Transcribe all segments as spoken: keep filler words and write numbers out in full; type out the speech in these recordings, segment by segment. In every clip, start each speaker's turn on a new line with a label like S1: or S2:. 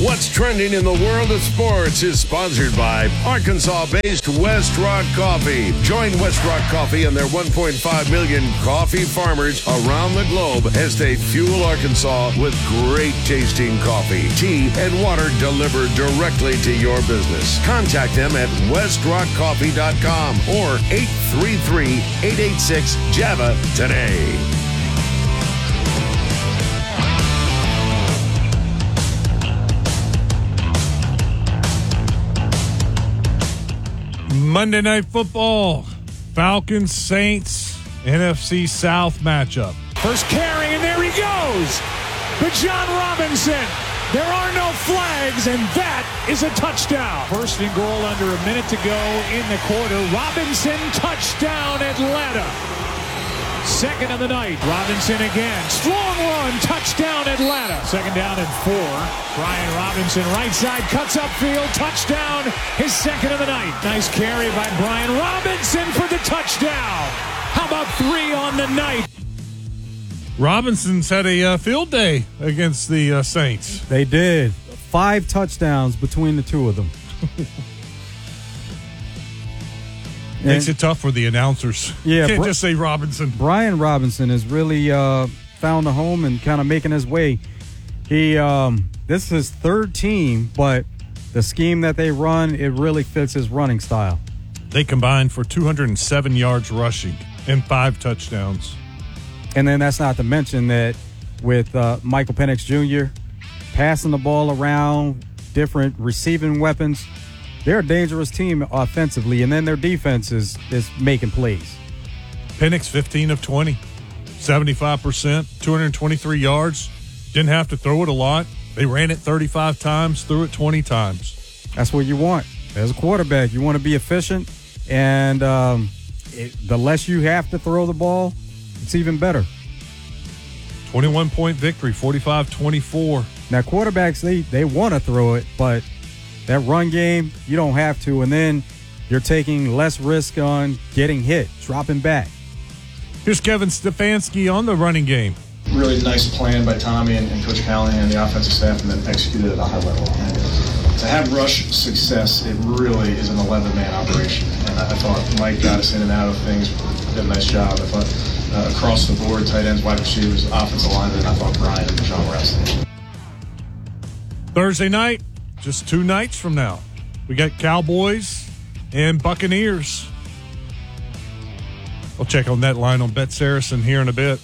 S1: What's Trending in the World of Sports is sponsored by Arkansas-based West Rock Coffee. Join West Rock Coffee and their one point five million coffee farmers around the globe as they fuel Arkansas with great tasting coffee, tea, and water delivered directly to your business. Contact them at west rock coffee dot com or eight three three, eight eight six, Java today.
S2: Monday Night Football, Falcons, Saints, N F C South matchup.
S3: First carry, and there he goes. But John Robinson, there are no flags, and that is a touchdown. First and goal under a minute to go in the quarter. Robinson, touchdown, Atlanta. Second of the night, Robinson again. Strong run, touchdown, Atlanta. Second down and four. Brian Robinson, right side, cuts upfield, touchdown, his second of the night. Nice carry by Brian Robinson for the touchdown. How about three on the night?
S2: Robinson's had a uh, field day against the uh, Saints.
S4: They did. Five touchdowns between the two of them.
S2: Makes it tough for the announcers.
S4: Yeah,
S2: Can't
S4: Bri-
S2: just say Robinson.
S4: Brian Robinson has really uh, found a home and kind of making his way. He um, this is his third team, but the scheme that they run, it really fits his running style.
S2: They combined for two hundred seven yards rushing and five touchdowns.
S4: And then that's not to mention that with uh, Michael Penix Junior passing the ball around, different receiving weapons, they're a dangerous team offensively, and then their defense is, is making plays.
S2: Penix, fifteen of twenty, seventy-five percent, two hundred twenty-three yards. Didn't have to throw it a lot. They ran it thirty-five times, threw it twenty times.
S4: That's what you want. As a quarterback, you want to be efficient, and um, it, the less you have to throw the ball, it's even better.
S2: twenty-one point victory, forty-five twenty-four.
S4: Now, quarterbacks, they, they want to throw it, but that run game, you don't have to, and then you're taking less risk on getting hit, dropping back.
S2: Here's Kevin Stefanski on the running game.
S5: Really nice plan by Tommy and, and Coach Callahan and the offensive staff, and then executed at a high level. And to have rush success, it really is an eleven-man operation. And I, I thought Mike got us in and out of things, did a nice job. I thought uh, across the board, tight ends, wide receivers, offensive linemen, I thought Brian and John were outstanding.
S2: Thursday night, just two nights from now, we got Cowboys and Buccaneers. We'll check on that line on Bet Saracen here in a bit.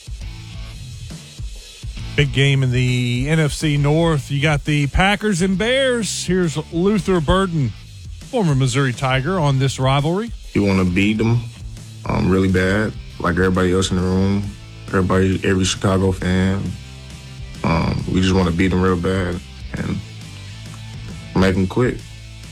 S2: Big game in the N F C North. You got the Packers and Bears. Here's Luther Burden, former Missouri Tiger, on this rivalry.
S6: You want to beat them um, really bad, like everybody else in the room, everybody, every Chicago fan. Um, we just want to beat them real bad and make them quit.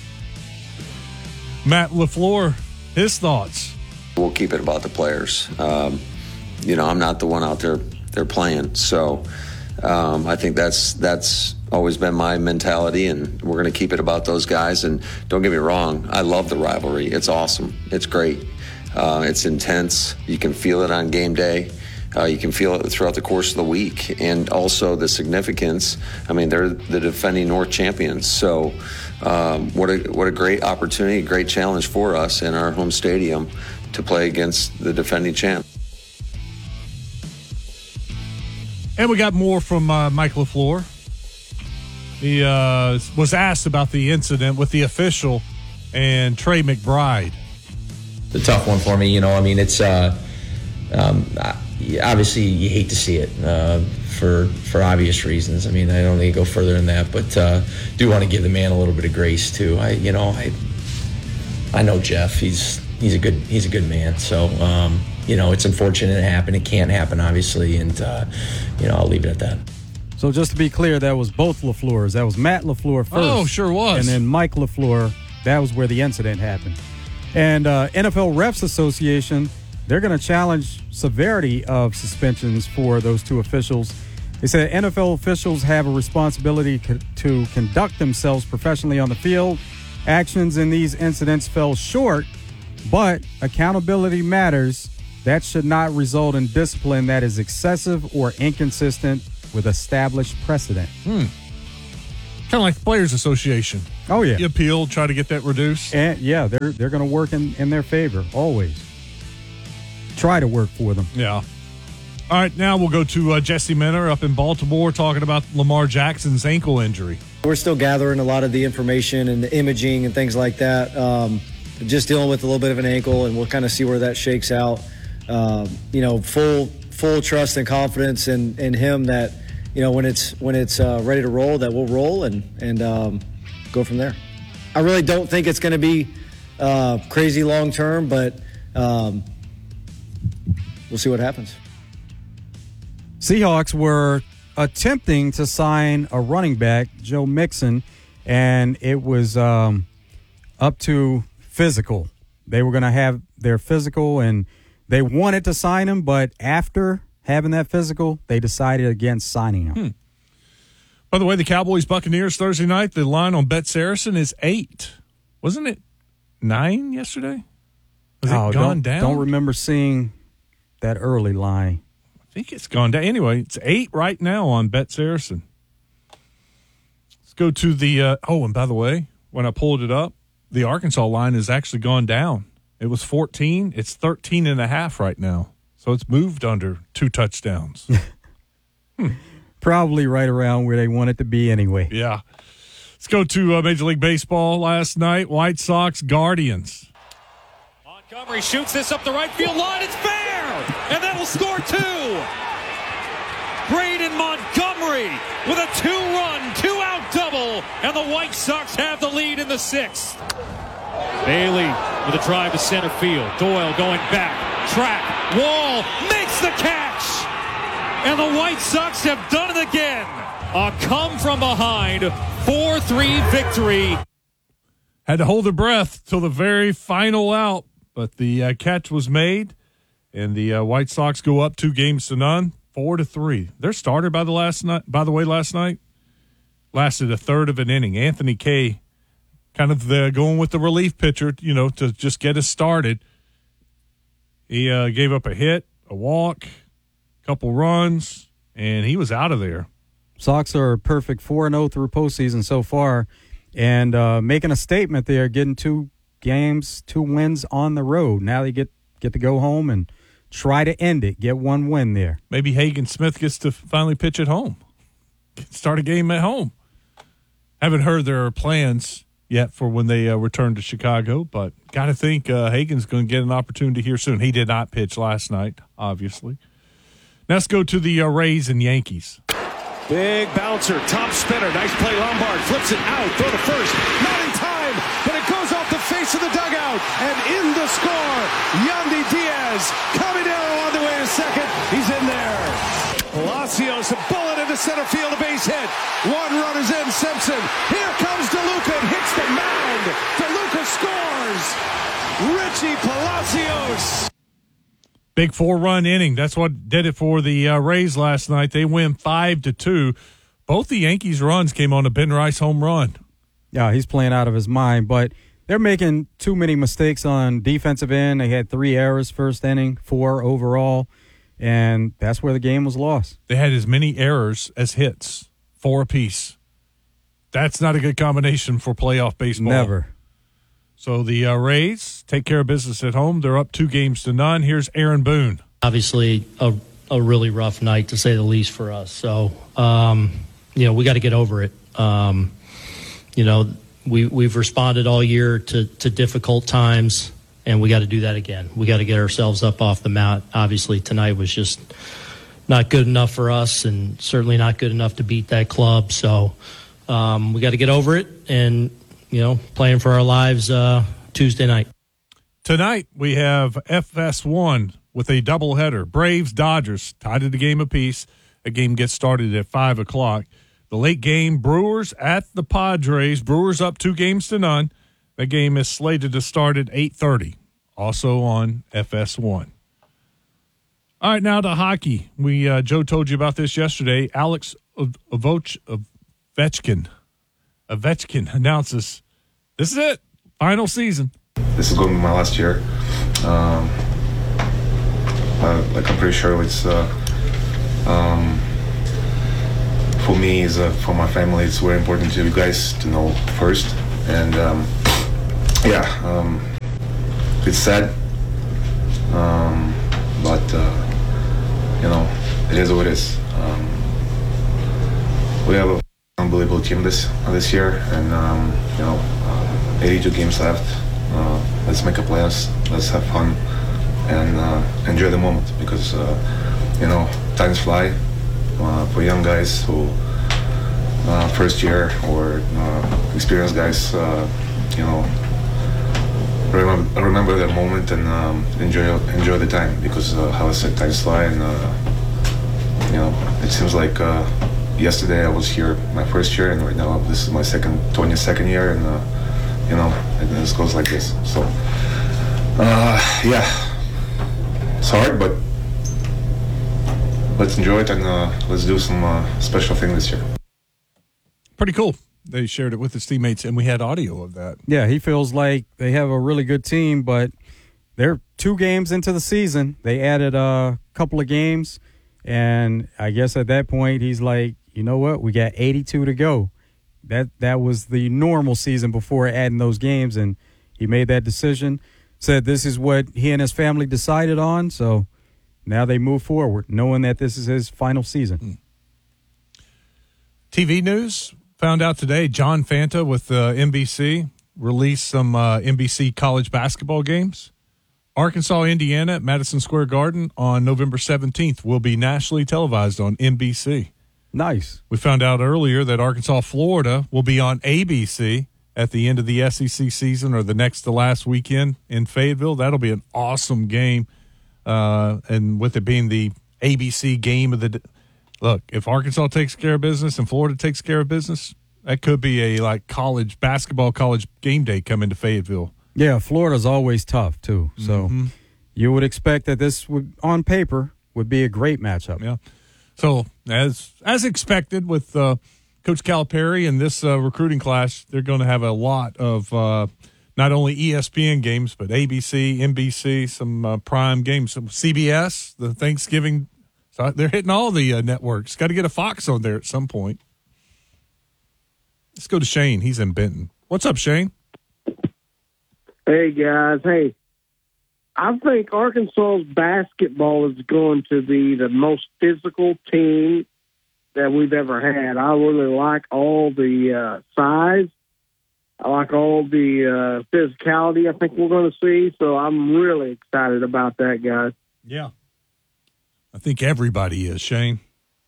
S2: Matt LaFleur, his thoughts.
S7: We'll keep it about the players. Um, you know, I'm not the one out there they're playing, so um, I think that's that's always been my mentality, and we're going to keep it about those guys. And don't get me wrong, I love the rivalry. It's awesome. It's great. Uh, it's intense. You can feel it on game day. Uh, you can feel it throughout the course of the week, and also the significance. I mean, they're the defending North champions, so um, what a what a great opportunity, great challenge for us in our home stadium to play against the defending champ.
S2: And we got more from uh, Mike LaFleur. He uh, was asked about the incident with the official and Trey McBride.
S8: The tough one for me, you know. I mean, it's uh, um, obviously you hate to see it uh, for for obvious reasons. I mean, I don't need to go further than that, but uh, do want to give the man a little bit of grace too. I, you know, I I know Jeff. He's he's a good he's a good man. So. Um, You know, it's unfortunate it happened. It can't happen, obviously, and, uh, you know, I'll leave it at that.
S4: So just to be clear, that was both LaFleurs. That was Matt LaFleur first.
S2: Oh, sure was.
S4: And then Mike LaFleur, that was where the incident happened. And uh, N F L Refs Association, they're going to challenge severity of suspensions for those two officials. They said N F L officials have a responsibility co- to conduct themselves professionally on the field. Actions in these incidents fell short, but accountability matters. That should not result in discipline that is excessive or inconsistent with established precedent.
S2: Hmm. Kind of like the Players Association.
S4: Oh, yeah.
S2: You appeal, try to get that reduced.
S4: And, yeah, they're they're going to work in, in their favor, always. Try to work for them.
S2: Yeah. All right, now we'll go to uh, Jesse Minner up in Baltimore talking about Lamar Jackson's ankle injury.
S9: We're still gathering a lot of the information and the imaging and things like that. Um, just dealing with a little bit of an ankle, and we'll kind of see where that shakes out. Um, you know, full full trust and confidence in, in him that, you know, when it's when it's uh, ready to roll, that we'll roll and and um, go from there. I really don't think it's going to be uh, crazy long term, but um, we'll see what happens.
S4: Seahawks were attempting to sign a running back, Joe Mixon, and it was um, up to physical. They were going to have their physical, and they wanted to sign him, but after having that physical, they decided against signing him.
S2: Hmm. By the way, the Cowboys-Buccaneers Thursday night, the line on Bet Saracen is eight. Wasn't it nine yesterday? Has
S4: oh,
S2: it gone
S4: don't,
S2: down?
S4: Don't remember seeing that early line.
S2: I think it's gone down. Anyway, it's eight right now on Bet Saracen. Let's go to the uh, – oh, and by the way, when I pulled it up, the Arkansas line has actually gone down. It was fourteen. It's thirteen and a half right now. So it's moved under two touchdowns. hmm.
S4: Probably right around where they want it to be anyway.
S2: Yeah. Let's go to uh, Major League Baseball last night. White Sox, Guardians.
S3: Montgomery shoots this up the right field line. It's fair! And that'll score two! Braden Montgomery with a two-run, two-out double, and the White Sox have the lead in the sixth. Bailey with a drive to center field. Doyle going back, track, Wall makes the catch! And the White Sox have done it again. A come-from-behind four three victory.
S2: Had to hold their breath till the very final out, but the uh, catch was made, and the uh, White Sox go up two games to none, four to three. Their starter, by the last night, by the way, last night lasted a third of an inning. Anthony Kay, kind of the, going with the relief pitcher, you know, to just get us started. He uh, gave up a hit, a walk, a couple runs, and he was out of there.
S4: Sox are perfect four and oh through postseason so far, and uh, making a statement there, getting two games, two wins on the road. Now they get, get to go home and try to end it, get one win there.
S2: Maybe Hagen Smith gets to finally pitch at home, start a game at home. Haven't heard their plans yet for when they uh, return to Chicago, but got to think uh, Hagen's going to get an opportunity here soon. He did not pitch last night, obviously. Now let's go to the uh, Rays and Yankees.
S3: Big bouncer, top spinner, nice play. Lombard flips it out, throw to first, not in time, but it goes off the face of the dugout, and in the score, Yandy Diaz coming down on the way to second. He's in there. Palacios, a bullet into center field, a base hit. One run is in. Simpson. Here comes DeLuca, hits the mound. DeLuca scores. Richie Palacios.
S2: Big four-run inning. That's what did it for the uh, Rays last night. They win five to two. Both the Yankees' runs came on a Ben Rice home run.
S4: Yeah, he's playing out of his mind, but they're making too many mistakes on defensive end. They had three errors first inning, four overall, and that's where the game was lost.
S2: They had as many errors as hits, four apiece. That's not a good combination for playoff baseball.
S4: Never.
S2: So the uh, Rays take care of business at home. They're up two games to none. Here's Aaron Boone.
S10: Obviously, a, a really rough night, to say the least, for us. So, um, you know, we got to get over it. Um, you know, we, we've responded all year to, to difficult times, and we got to do that again. We got to get ourselves up off the mat. Obviously, tonight was just not good enough for us, and certainly not good enough to beat that club. So um, we got to get over it and, you know, playing for our lives uh, Tuesday night.
S2: Tonight we have F S one with a doubleheader. Braves, Dodgers, tied at the game apiece. A game gets started at five o'clock. The late game, Brewers at the Padres. Brewers up two games to none. The game is slated to start at eight thirty, also on F S one. All right, now to hockey. We uh, Joe told you about this yesterday. Alex Ovechkin. Ovechkin announces, this is it, final season.
S6: This is going to be my last year. Um, I, like I'm pretty sure it's uh, um, for me, is uh, for my family, it's very important to you guys to know first. And um, yeah, um, it's sad, um, but uh, you know, it is what it is. Um, we have an unbelievable team this this year, and um, you know, uh, eighty-two games left. Uh, let's make a plans. Let's have fun and uh, enjoy the moment, because uh, you know, times fly uh, for young guys who uh, first year or uh, experienced guys. Uh, you know, remember remember that moment and um, enjoy enjoy the time, because uh, how I said, times fly, and uh, you know, it seems like uh, yesterday I was here my first year, and right now this is my second twenty-second year, and uh, you know, it just goes like this. So uh, yeah, it's hard, but let's enjoy it, and uh, let's do some uh, special thing this year.
S2: Pretty cool. They shared it with his teammates, and we had audio of that.
S4: Yeah, he feels like they have a really good team, but they're two games into the season. They added a couple of games, and I guess at that point he's like, you know what, we got eighty-two to go. That that was the normal season before adding those games, and he made that decision, said this is what he and his family decided on, so now they move forward, knowing that this is his final season.
S2: Mm. T V news, found out today, John Fanta with uh, N B C released some uh, N B C college basketball games. Arkansas, Indiana at Madison Square Garden on November seventeenth will be nationally televised on N B C.
S4: Nice.
S2: We found out earlier that Arkansas, Florida will be on A B C at the end of the S E C season, or the next to last weekend in Fayetteville. That'll be an awesome game. Uh, and with it being the A B C game of the – look, if Arkansas takes care of business and Florida takes care of business, that could be a like college basketball, college game day coming to Fayetteville.
S4: Yeah, Florida's always tough too. So
S2: mm-hmm.
S4: you would expect that this would, on paper, would be a great matchup.
S2: Yeah. So as as expected with uh, Coach Calipari and this uh, recruiting class, they're going to have a lot of uh, not only E S P N games, but A B C, N B C, some uh, prime games, some C B S, the Thanksgiving. So they're hitting all the uh, networks. Got to get a Fox on there at some point. Let's go to Shane. He's in Benton. What's up, Shane?
S11: Hey, guys. Hey, I think Arkansas's basketball is going to be the most physical team that we've ever had. I really like all the uh, size. I like all the uh, physicality I think we're going to see. So I'm really excited about that, guys.
S2: Yeah. I think everybody is, Shane.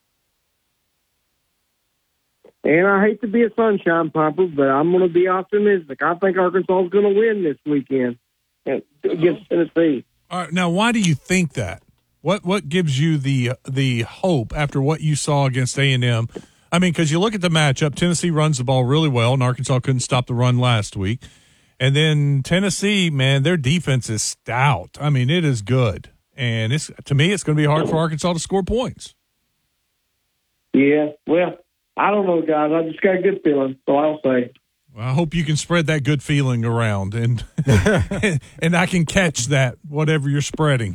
S11: And I hate to be a sunshine pumper, but I'm going to be optimistic. I think Arkansas is going to win this weekend against Tennessee.
S2: All right, now, why do you think that? What what gives you the the hope after what you saw against A and M? I mean, because you look at the matchup, Tennessee runs the ball really well, and Arkansas couldn't stop the run last week. And then Tennessee, man, their defense is stout. I mean, it is good. And it's to me, it's going to be hard for Arkansas to score points.
S11: Yeah, well, I don't know, guys. I just got a good feeling, so I'll say.
S2: Well, I hope you can spread that good feeling around, and and I can catch that, whatever you're spreading.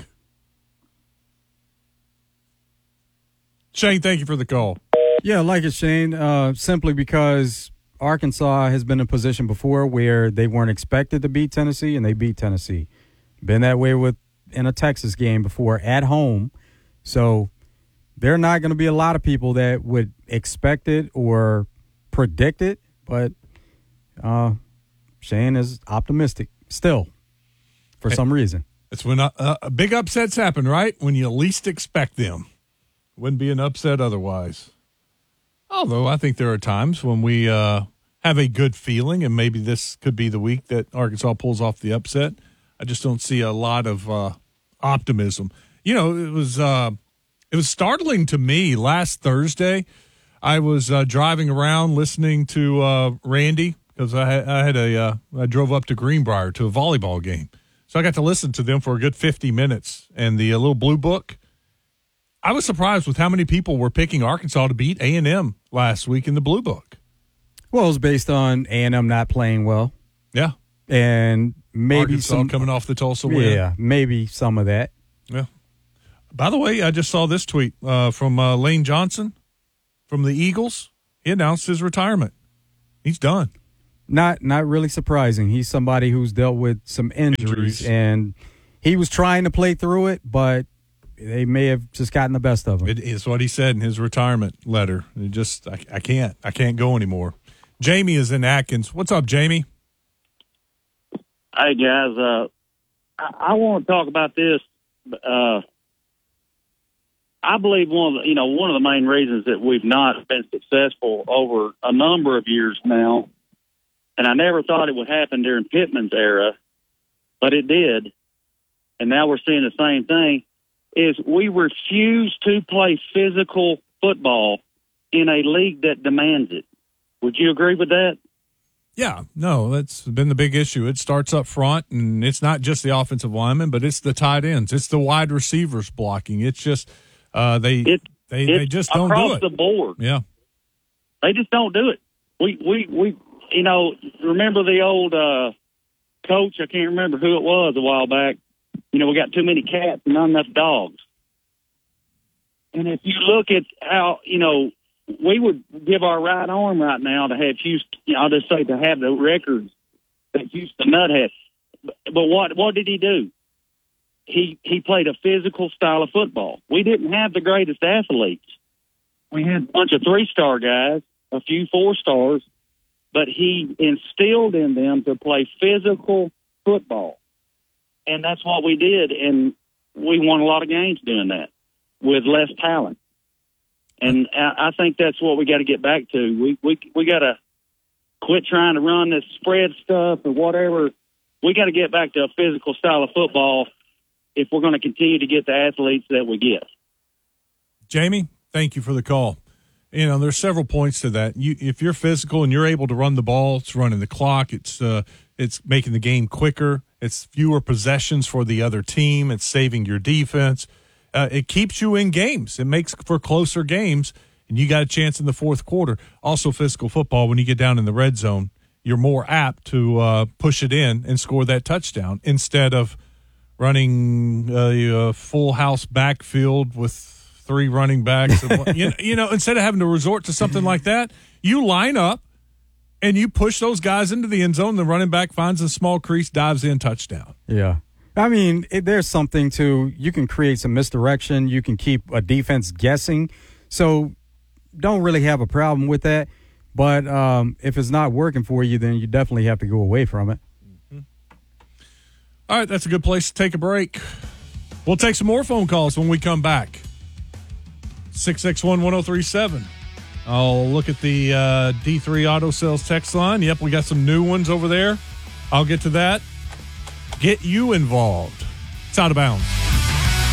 S2: Shane, thank you for the call.
S4: Yeah, I like it, Shane, uh, simply because Arkansas has been in a position before where they weren't expected to beat Tennessee, and they beat Tennessee. Been that way with in a Texas game before at home. So there are not going to be a lot of people that would expect it or predict it, but uh, Shane is optimistic still for some reason.
S2: It's when uh, uh, big upsets happen, right? When you least expect them. Wouldn't be an upset otherwise. Although I think there are times when we uh, have a good feeling, and maybe this could be the week that Arkansas pulls off the upset. I just don't see a lot of uh, optimism. You know, it was uh, it was startling to me last Thursday. I was uh, driving around listening to uh, Randy because I, had, I had a uh, I drove up to Greenbrier to a volleyball game, so I got to listen to them for a good fifty minutes. And the uh, little blue book, I was surprised with how many people were picking Arkansas to beat A and M last week in the blue book.
S4: Well, it was based on A and M not playing well.
S2: Yeah,
S4: and maybe
S2: Arkansas
S4: some
S2: coming off the Tulsa win.
S4: Yeah, maybe some of that.
S2: Yeah. By the way, I just saw this tweet uh, from uh, Lane Johnson. from the Eagles, he announced his retirement. He's done.
S4: Not not really surprising. He's somebody who's dealt with some injuries,
S2: Injuries.
S4: and he was trying to play through it, but they may have just gotten the best of him.
S2: It is what he said in his retirement letter. It just, I, I can't, I can't go anymore. Jamie is in Atkins. What's up, Jamie?
S12: Hey guys, uh, I, I want to talk about this. Uh, I believe one of the, you know, one of the main reasons that we've not been successful over a number of years now, and I never thought it would happen during Pittman's era, but it did, and now we're seeing the same thing, is we refuse to play physical football in a league that demands it. Would you agree with that?
S2: Yeah, no, that's been the big issue. It starts up front, and it's not just the offensive linemen, but it's the tight ends. It's the wide receivers blocking. It's just uh, they
S12: it,
S2: they they just don't do it.
S12: Across the board.
S2: Yeah.
S12: They just don't do it. We, we, we you know, remember the old uh, coach, I can't remember who it was a while back, you know, we got too many cats and not enough dogs. And if you look at how, you know, we would give our right arm right now to have Houston, you know, I'll just say to have the records that Houston Nutt had. But, but what what did he do? He he played a physical style of football. We didn't have the greatest athletes. We had a bunch of three-star guys, a few four-stars, but he instilled in them to play physical football. And that's what we did, and we won a lot of games doing that with less talent. And I think that's what we got to get back to. We we we got to quit trying to run this spread stuff or whatever. We got to get back to a physical style of football if we're going to continue to get the athletes that we get.
S2: Jamie, thank you for the call. You know, there's several points to that. You, if you're physical and you're able to run the ball, it's running the clock. It's uh, it's making the game quicker. It's fewer possessions for the other team. It's saving your defense. Uh, it keeps you in games. It makes for closer games, and you got a chance in the fourth quarter. Also, physical football, when you get down in the red zone, you're more apt to uh, push it in and score that touchdown instead of running uh, a full house backfield with three running backs. And, you, know, you know, instead of having to resort to something like that, you line up and you push those guys into the end zone. The running back finds a small crease, dives in, touchdown.
S4: Yeah. I mean, it, there's something to, you can create some misdirection. You can keep a defense guessing. So don't really have a problem with that. But um, if it's not working for you, then you definitely have to go away from it.
S2: Mm-hmm. All right, that's a good place to take a break. We'll take some more phone calls when we come back. six six one, one oh three seven. I'll look at the uh, D three Auto Sales text line. Yep, we got some new ones over there. I'll get to that. Get you involved. It's Out of Bounds.